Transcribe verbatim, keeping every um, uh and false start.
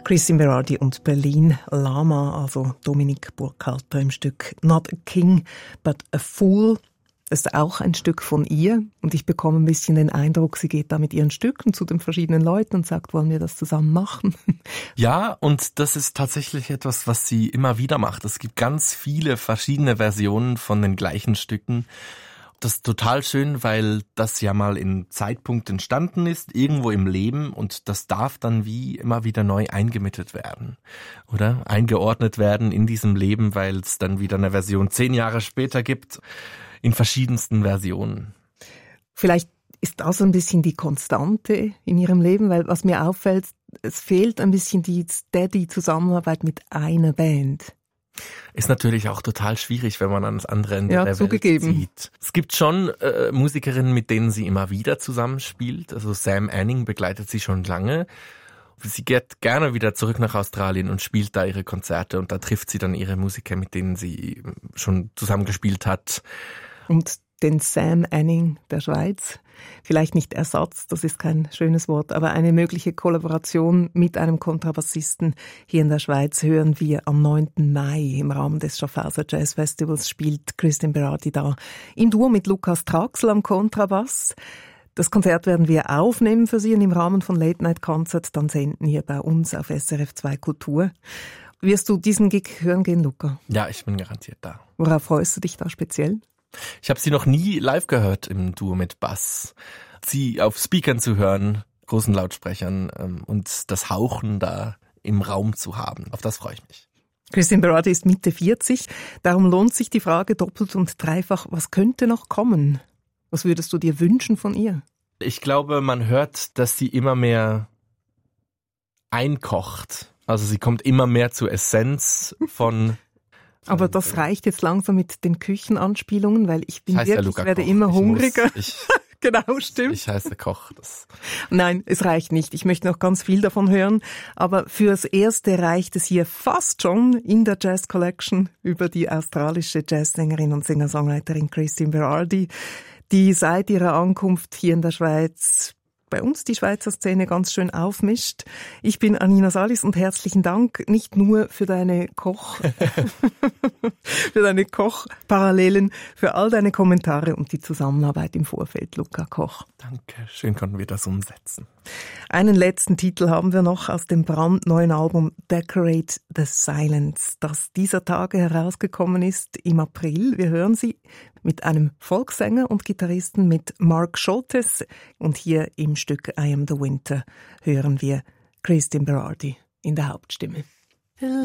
Christine Berardi und Berlin Lama, also Dominique Burkhalter im Stück Not a King, but a Fool. Das ist auch ein Stück von ihr und ich bekomme ein bisschen den Eindruck, sie geht da mit ihren Stücken zu den verschiedenen Leuten und sagt, wollen wir das zusammen machen? Ja, und das ist tatsächlich etwas, was sie immer wieder macht. Es gibt ganz viele verschiedene Versionen von den gleichen Stücken. Das ist total schön, weil das ja mal im Zeitpunkt entstanden ist, irgendwo im Leben, und das darf dann wie immer wieder neu eingemittet werden, oder? Eingeordnet werden in diesem Leben, weil es dann wieder eine Version zehn Jahre später gibt, in verschiedensten Versionen. Vielleicht ist das ein bisschen die Konstante in ihrem Leben, weil was mir auffällt, es fehlt ein bisschen die steady Zusammenarbeit mit einer Band. Ist natürlich auch total schwierig, wenn man an das andere Ende ja, der zugegeben. Welt sieht. Es gibt schon äh, Musikerinnen, mit denen sie immer wieder zusammenspielt. Also Sam Anning begleitet sie schon lange. Sie geht gerne wieder zurück nach Australien und spielt da ihre Konzerte. Und da trifft sie dann ihre Musiker, mit denen sie schon zusammengespielt hat. Und den Sam Anning der Schweiz, vielleicht nicht Ersatz, das ist kein schönes Wort, aber eine mögliche Kollaboration mit einem Kontrabassisten hier in der Schweiz hören wir am neunten Mai im Rahmen des Schaffhauser Jazz Festivals, spielt Christine Berardi da im Duo mit Lukas Traxel am Kontrabass. Das Konzert werden wir aufnehmen für Sie und im Rahmen von Late Night Concert dann senden hier bei uns auf S R F zwei Kultur. Wirst du diesen Gig hören gehen, Luca? Ja, ich bin garantiert da. Worauf freust du dich da speziell? Ich habe sie noch nie live gehört im Duo mit Bass. Sie auf Speakern zu hören, großen Lautsprechern ähm, und das Hauchen da im Raum zu haben. Auf das freue ich mich. Christine Berardi ist Mitte vierzig, darum lohnt sich die Frage doppelt und dreifach, was könnte noch kommen? Was würdest du dir wünschen von ihr? Ich glaube, man hört, dass sie immer mehr einkocht. Also sie kommt immer mehr zur Essenz von... Aber das reicht jetzt langsam mit den Küchenanspielungen, weil ich bin das heißt wirklich, ja ich werde Koch. immer ich hungriger. Muss, ich, genau, stimmt. Ich heiße Koch. Das. Nein, es reicht nicht. Ich möchte noch ganz viel davon hören. Aber fürs Erste reicht es hier fast schon in der Jazz Collection über die australische Jazzsängerin und Singer-Songwriterin Christine Berardi, die seit ihrer Ankunft hier in der Schweiz bei uns die Schweizer Szene ganz schön aufmischt. Ich bin Anina Salis und herzlichen Dank nicht nur für deine Koch, für deine Kochparallelen, für all deine Kommentare und die Zusammenarbeit im Vorfeld, Luca Koch. Danke, schön konnten wir das umsetzen. Einen letzten Titel haben wir noch aus dem brandneuen Album Decorate the Silence, das dieser Tage herausgekommen ist im April. Wir hören sie mit einem Volkssänger und Gitarristen, mit Mark Scholtes, und hier im Stück I Am the Winter hören wir Christine Berardi in der Hauptstimme.